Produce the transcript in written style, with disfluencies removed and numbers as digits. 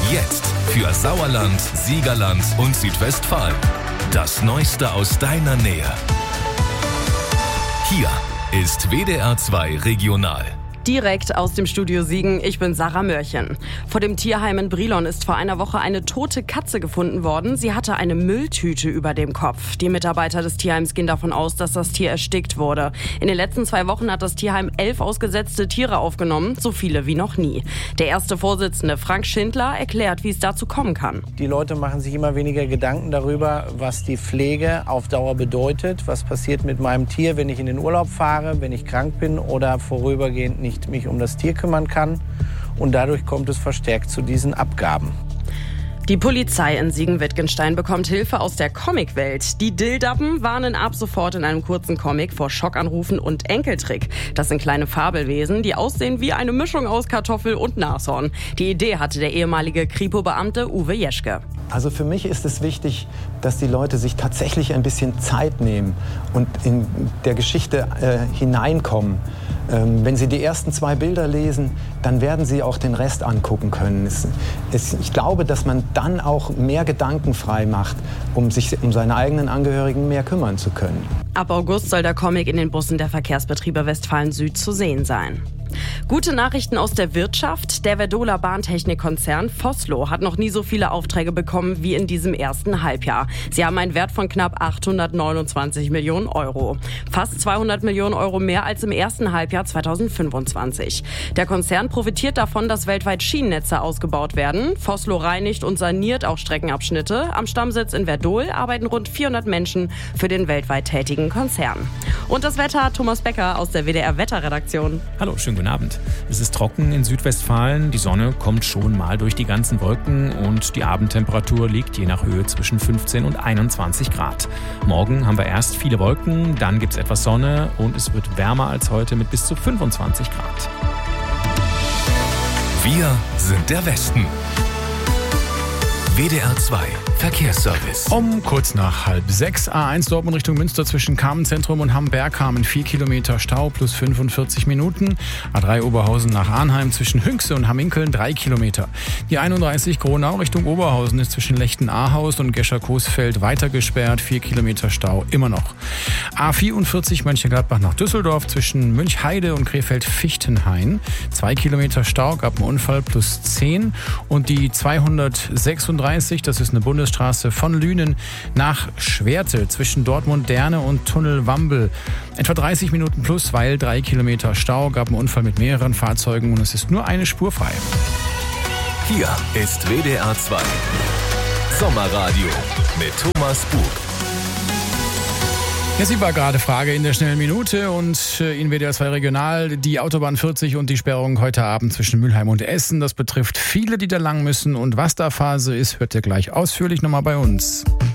Jetzt für Sauerland, Siegerland und Südwestfalen. Das Neueste aus deiner Nähe. Hier ist WDR 2 Regional. Direkt aus dem Studio Siegen, ich bin Sarah Mörchen. Vor dem Tierheim in Brilon ist vor einer Woche eine tote Katze gefunden worden. Sie hatte eine Mülltüte über dem Kopf. Die Mitarbeiter des Tierheims gehen davon aus, dass das Tier erstickt wurde. In den letzten 2 Wochen hat das Tierheim 11 ausgesetzte Tiere aufgenommen, so viele wie noch nie. Der erste Vorsitzende, Frank Schindler, erklärt, wie es dazu kommen kann. Die Leute machen sich immer weniger Gedanken darüber, was die Pflege auf Dauer bedeutet. Was passiert mit meinem Tier, wenn ich in den Urlaub fahre, wenn ich krank bin oder vorübergehend nicht mich um das Tier kümmern kann. Und dadurch kommt es verstärkt zu diesen Abgaben. Die Polizei in Siegen-Wittgenstein bekommt Hilfe aus der Comicwelt. Die Dilldappen warnen ab sofort in einem kurzen Comic vor Schockanrufen und Enkeltrick. Das sind kleine Fabelwesen, die aussehen wie eine Mischung aus Kartoffel und Nashorn. Die Idee hatte der ehemalige Kripo-Beamte Uwe Jeschke. Also für mich ist es wichtig, dass die Leute sich tatsächlich ein bisschen Zeit nehmen und in der Geschichte hineinkommen. Wenn Sie die ersten 2 Bilder lesen, dann werden Sie auch den Rest angucken können. Ich glaube, dass man dann auch mehr Gedanken frei macht, um sich um seine eigenen Angehörigen mehr kümmern zu können. Ab August soll der Comic in den Bussen der Verkehrsbetriebe Westfalen Süd zu sehen sein. Gute Nachrichten aus der Wirtschaft. Der Werdoler Bahntechnikkonzern Vossloh hat noch nie so viele Aufträge bekommen wie in diesem ersten Halbjahr. Sie haben einen Wert von knapp 829 Millionen Euro. Fast 200 Millionen Euro mehr als im ersten Halbjahr 2025. Der Konzern profitiert davon, dass weltweit Schienennetze ausgebaut werden. Vossloh reinigt und saniert auch Streckenabschnitte. Am Stammsitz in Werdohl arbeiten rund 400 Menschen für den weltweit tätigen Konzern. Und das Wetter, Thomas Becker aus der WDR-Wetterredaktion. Hallo, schönen guten Abend. Es ist trocken in Südwestfalen. Die Sonne kommt schon mal durch die ganzen Wolken und die Abendtemperatur liegt je nach Höhe zwischen 15 und 21 Grad. Morgen haben wir erst viele Wolken, dann gibt es etwas Sonne und es wird wärmer als heute mit bis zu 25 Grad. Wir sind der Westen. WDR 2 Verkehrsservice. Um kurz nach 5:30 A1 Dortmund Richtung Münster zwischen Carmenzentrum und Hamm-Berghamen 4 Kilometer Stau plus 45 Minuten. A3 Oberhausen nach Arnheim zwischen Hünxe und Hamminkeln 3 Kilometer. Die 31 Gronau Richtung Oberhausen ist zwischen Lechten-Ahaus und Gescher-Coesfeld weiter gesperrt. 4 Kilometer Stau immer noch. A44 Mönchengladbach nach Düsseldorf zwischen Münchheide und Krefeld-Fichtenhain. 2 Kilometer Stau, gab einen Unfall plus 10. Und die 236, das ist eine Bundesstraße von Lünen nach Schwerte zwischen Dortmund-Derne und Tunnel-Wambel. Etwa 30 Minuten plus, weil 3 Kilometer Stau, gab einen Unfall mit mehreren Fahrzeugen und es ist nur eine Spur frei. Hier ist WDR 2 Sommerradio mit Thomas Bug. Ja, sie war gerade Frage in der schnellen Minute und in WDR 2 Regional die Autobahn 40 und die Sperrung heute Abend zwischen Mülheim und Essen. Das betrifft viele, die da lang müssen und was da Phase ist, hört ihr gleich ausführlich nochmal bei uns.